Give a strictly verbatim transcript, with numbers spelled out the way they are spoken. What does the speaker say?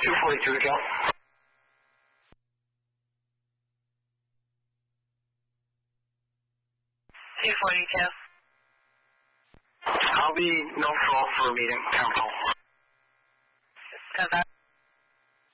two forty-two, Joe. two forty-two. I'll be neutral for a meeting, town hall.